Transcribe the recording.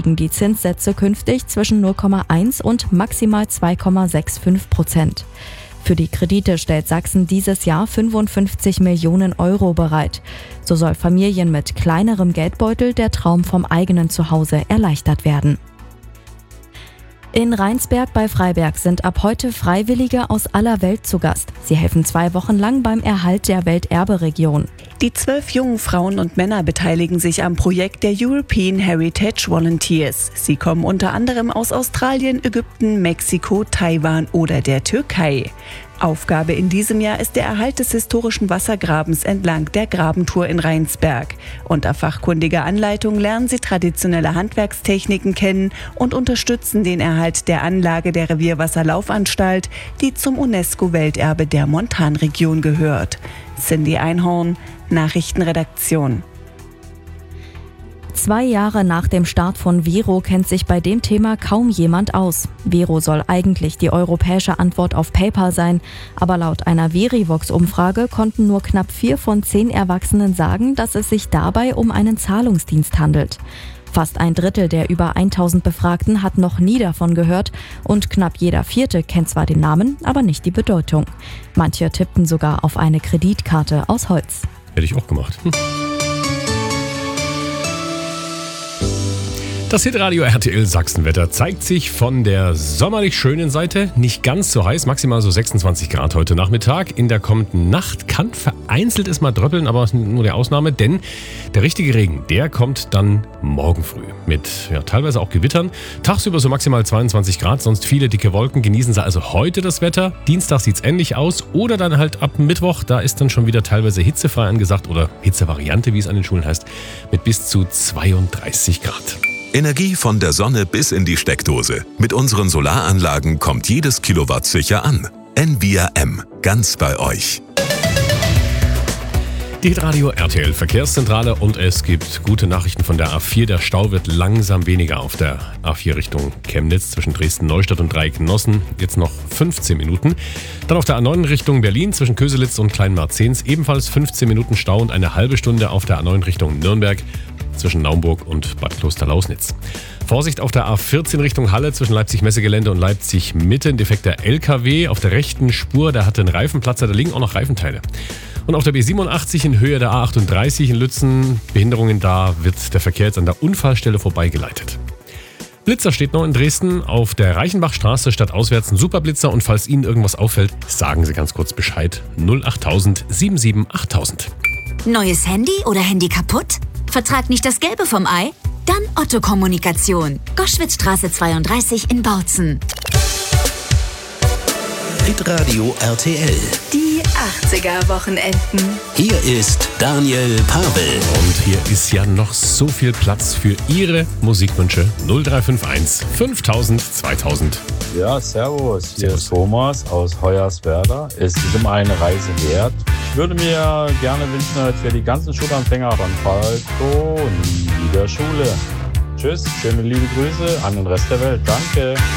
liegen die Zinssätze künftig zwischen 0,1 und maximal 2,65%. Für die Kredite stellt Sachsen dieses Jahr 55 Millionen Euro bereit. So soll Familien mit kleinerem Geldbeutel der Traum vom eigenen Zuhause erleichtert werden. In Rheinsberg bei Freiberg sind ab heute Freiwillige aus aller Welt zu Gast. Sie helfen 2 Wochen lang beim Erhalt der Welterberegion. Die 12 jungen Frauen und Männer beteiligen sich am Projekt der European Heritage Volunteers. Sie kommen unter anderem aus Australien, Ägypten, Mexiko, Taiwan oder der Türkei. Aufgabe in diesem Jahr ist der Erhalt des historischen Wassergrabens entlang der Grabentour in Rheinsberg. Unter fachkundiger Anleitung lernen sie traditionelle Handwerkstechniken kennen und unterstützen den Erhalt der Anlage der Revierwasserlaufanstalt, die zum UNESCO-Welterbe der Montanregion gehört. Cindy Einhorn, Nachrichtenredaktion. 2 Jahre nach dem Start von Vero kennt sich bei dem Thema kaum jemand aus. Vero soll eigentlich die europäische Antwort auf PayPal sein, aber laut einer Verivox-Umfrage konnten nur knapp 4 von 10 Erwachsenen sagen, dass es sich dabei um einen Zahlungsdienst handelt. Fast 1/3 der über 1000 Befragten hat noch nie davon gehört und knapp jeder 4. kennt zwar den Namen, aber nicht die Bedeutung. Manche tippten sogar auf eine Kreditkarte aus Holz. Hätte ich auch gemacht. Das Hitradio RTL Sachsenwetter zeigt sich von der sommerlich schönen Seite. Nicht ganz so heiß, maximal so 26 Grad heute Nachmittag. In der kommenden Nacht kann vereinzelt es mal dröppeln, aber nur der Ausnahme, denn der richtige Regen, der kommt dann morgen früh. Mit teilweise auch Gewittern. Tagsüber so maximal 22 Grad, sonst viele dicke Wolken. Genießen Sie also heute das Wetter. Dienstag sieht es ähnlich aus oder dann halt ab Mittwoch. Da ist dann schon wieder teilweise hitzefrei angesagt oder Hitzevariante, wie es an den Schulen heißt, mit bis zu 32 Grad. Energie von der Sonne bis in die Steckdose. Mit unseren Solaranlagen kommt jedes Kilowatt sicher an. Envia M. Ganz bei euch. Die Hitradio RTL Verkehrszentrale und es gibt gute Nachrichten von der A4. Der Stau wird langsam weniger auf der A4 Richtung Chemnitz zwischen Dresden-Neustadt und Dreieck-Nossen. Jetzt noch 15 Minuten. Dann auf der A9 Richtung Berlin zwischen Köselitz und Kleinmarzens ebenfalls 15 Minuten Stau und eine halbe Stunde auf der A9 Richtung Nürnberg zwischen Naumburg und Bad Klosterlausnitz. Vorsicht auf der A14 Richtung Halle zwischen Leipzig-Messegelände und Leipzig-Mitte. Ein defekter LKW auf der rechten Spur, der hatte einen Reifenplatzer, da liegen auch noch Reifenteile. Und auf der B87 in Höhe der A38 in Lützen, Behinderungen, da wird der Verkehr jetzt an der Unfallstelle vorbeigeleitet. Blitzer steht noch in Dresden, auf der Reichenbachstraße stadtauswärts ein Superblitzer und falls Ihnen irgendwas auffällt, sagen Sie ganz kurz Bescheid. 08000 77 8000. Neues Handy oder Handy kaputt? Vertrag nicht das Gelbe vom Ei? Dann Otto Kommunikation. Goschwitzstraße 32 in Bautzen. Hitradio RTL. Die 80er-Wochenenden. Hier ist Daniel Pavel. Und hier ist ja noch so viel Platz für Ihre Musikwünsche. 0351 5000 2000. Ja, servus. Hier ist Thomas aus Hoyerswerda. Es ist immer eine Reise wert. Ich würde mir gerne wünschen, für die ganzen Schulanfänger von Falco nie wieder Schule. Tschüss, schöne liebe Grüße an den Rest der Welt. Danke.